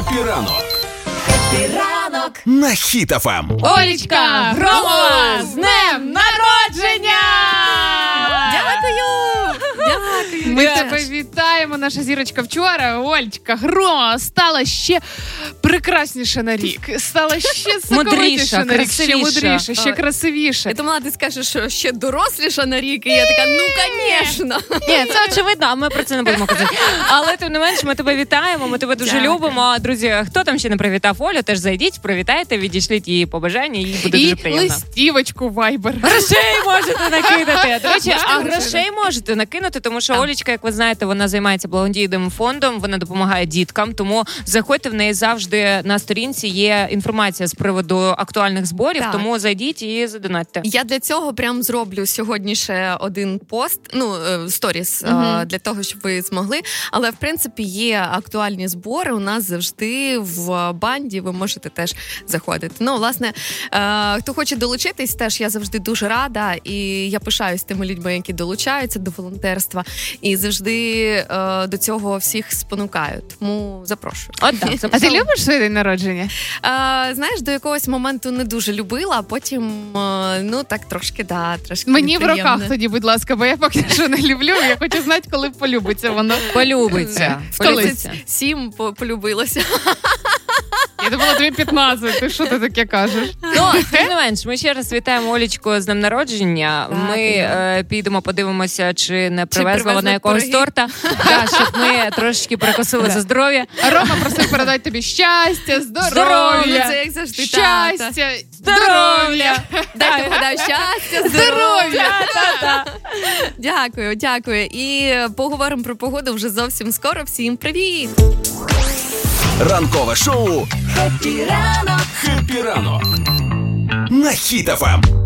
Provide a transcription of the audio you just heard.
Хеппі ранок. Хеппі ранок На Хіт ФМ. Олечка Громова з днем народження! Дякую! Ми тебе вітаємо, наша зірочка. Вчора Олечка Громова стала ще прекрасніша на рік. Стала ще соковитіша на рік, ще мудріша, ще красивіша. Я думала, ти скажеш, що ще доросліша на рік, і я така, ну, звісно. Ні, це очевидно, а ми про це не будемо казати. Але, тим не менш, ми тебе вітаємо, ми тебе дуже любимо. Друзі, хто там ще не привітав Олю, теж зайдіть, привітайте, відійшліть її побажання, їй буде дуже приємно. І листівочку Viber. Грошей можете накидати. До речі, а грошей можете накинути, тому що Олечка, як ви знаєте, вона займається благодійним фондом, вона допомагає діткам, тому заходьте, в неї завжди на сторінці є інформація з приводу актуальних зборів, тому зайдіть і задонатьте. Я для цього прям зроблю сьогодні ще один пост, сторіс, для того, щоб ви змогли. Але, в принципі, є актуальні збори у нас завжди в банді, ви можете теж заходити. Ну, власне, хто хоче долучитись, теж я завжди дуже рада, і я пишаюсь тими людьми, які долучаються до волонтерства, і завжди до цього всіх спонукаю. Тому запрошую. От так. А ти любиш свій день народження? Знаєш, до якогось моменту не дуже любила, а потім, так трошки, трошки Мені неприємно. в роках тоді, будь ласка, бо я поки що не люблю, я хочу знати, коли полюбиться воно. Полюбиться. 7 полюбилося. Я думала, тобі 15, ти що ти таке кажеш? Ну, тим не менш, ми ще раз вітаємо Олечку з днем народження. Ми підемо, подивимося, чи не привезла вона якогось торта, щоб ми трошки перекусили за здоров'я. Рома просив передати тобі щастя, здоров'я, Це як завжди, щастя, здоров'я. Дайте вгадаю, щастя, здоров'я. Дякую. І поговоримо про погоду вже зовсім скоро. Всім привіт! Ранкове шоу «Хеппі ранок» на Хіт ФМ.